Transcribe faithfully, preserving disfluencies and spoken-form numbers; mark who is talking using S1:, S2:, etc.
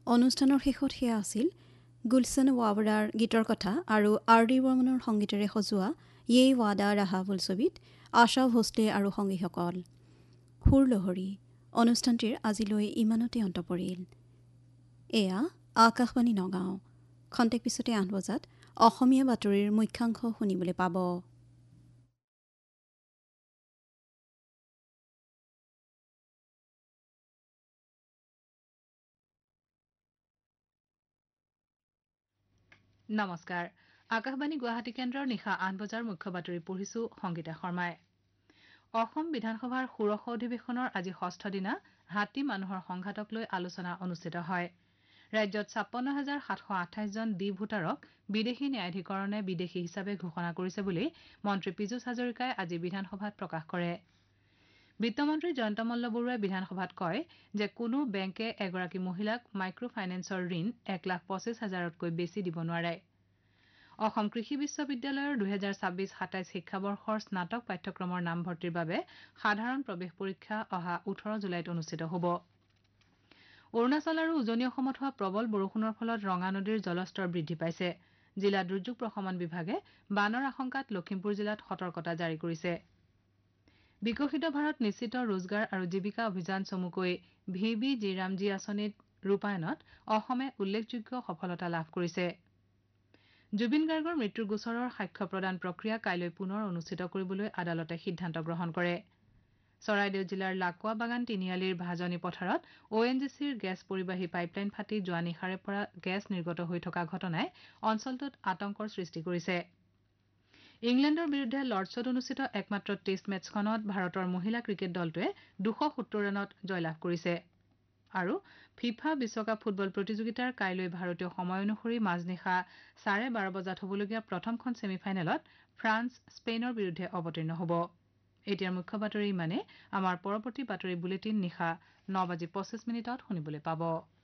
S1: অনুষ্ঠানৰ শেষত সেয়া আছিল গুলছন ৱাৱৰাৰ গীতৰ কথা আৰু আৰ ডি বৰ্মনৰ সংগীতেৰে সজোৱা য়ে ৱাদা ৰাহা বোলছবিত আশা ভোছলে আৰু সংগীসকল। সুৰলহৰী অনুষ্ঠানটিৰ আজিলৈ ইমানতে অন্ত পৰিল। এয়া আকাশবাণী নগাঁও। খন্তেক পিছতে আঠ বজাত অসমীয়া বাতৰিৰ মুখ্যাংশ শুনিবলৈ পাব।
S2: নমস্কাৰ। আকাশবাণী গুৱাহাটী কেন্দ্ৰৰ নিশা আঠ বজাৰ মুখ্য বাতৰি পঢ়িছো সংগীতা শৰ্মাই। অসম বিধানসভাৰ ষোড়শ অধিৱেশনৰ আজি ষষ্ঠ দিনা হাতী মানুহৰ সংঘাতক লৈ আলোচনা অনুষ্ঠিত হয়। ৰাজ্যত ছাপন্ন হাজাৰ সাতশ আঠাইছ জন ডি ভোটাৰক বিদেশী ন্যায়াধীকৰণে বিদেশী হিচাপে ঘোষণা কৰিছে বুলি মন্ত্ৰী পীযুষ হাজৰিকাই আজি বিধানসভাত প্ৰকাশ কৰে। বিত্তমন্ত্ৰী জয়ন্ত মল্ল বৰুৱাই বিধানসভাত কয় যে কোনো বেংকে এগৰাকী মহিলাক মাইক্ৰ' ফাইনেন্সৰ ঋণ এক লাখ পঁচিছ হাজাৰতকৈ বেছি দিব নোৱাৰে। অসম কৃষি বিশ্ববিদ্যালয়ৰ দুহেজাৰ ছাব্বিছ সাতাইছ শিক্ষাবৰ্ষৰ স্নাতক পাঠ্যক্ৰমৰ নামভৰ্তিৰ বাবে সাধাৰণ প্ৰৱেশ পৰীক্ষা অহা ওঠৰ জুলাইত অনুষ্ঠিত হ'ব। অৰুণাচল আৰু উজনি অসমত হোৱা প্ৰবল বৰষুণৰ ফলত ৰঙা নদীৰ জলস্তৰ বৃদ্ধি পাইছে। জিলা দুৰ্যোগ প্ৰশমন বিভাগে বানৰ আশংকাত লখিমপুৰ জিলাত সতৰ্কতা জাৰি কৰিছে। বিকশিত ভাৰত নিশ্চিত ৰোজগাৰ আৰু জীৱিকা অভিযান চমুকৈ ভি বি জি ৰামজী আঁচনিত ৰূপায়ণত অসমে উল্লেখযোগ্য সফলতা লাভ কৰিছে। জুবিন গাৰ্গৰ মৃত্যুৰ গোচৰৰ সাক্ষ্য প্ৰদান প্ৰক্ৰিয়া কাইলৈ পুনৰ অনুষ্ঠিত কৰিবলৈ আদালতে সিদ্ধান্ত গ্ৰহণ কৰে। চৰাইদেউ জিলাৰ লাকুৱা বাগান তিনিআলিৰ ভাজনী পথাৰত অ' এন জি চিৰ গেছ পৰিবাহী পাইপলাইন ফাটি যোৱা নিশাৰে পৰা গেছ নিৰ্গত হৈ থকা ঘটনাই অঞ্চলটোত আতংকৰ সৃষ্টি কৰিছে। ইংলেণ্ডৰ বিৰুদ্ধে লৰ্ডছত অনুষ্ঠিত একমাত্ৰ টেষ্ট মেচখনত ভাৰতৰ মহিলা ক্ৰিকেট দলটোৱে দুশ সত্তৰ ৰানত জয়লাভ কৰিছে। আৰু ফিফা বিশ্বকাপ ফুটবল প্ৰতিযোগিতাৰ কাইলৈ ভাৰতীয় সময় অনুসৰি মাজনিশা চাৰে বাৰ বজাত হ'বলগীয়া প্ৰথমখন ছেমিফাইনেলত ফ্ৰান্স স্পেইনৰ বিৰুদ্ধে অৱতীৰ্ণ হ'ব। এতিয়াৰ মুখ্য বাতৰি ইমানে। আমাৰ পৰৱৰ্তী বাতৰি বুলেটিন নিশা ন বাজি পঁচিছ মিনিটত শুনিবলৈ পাব।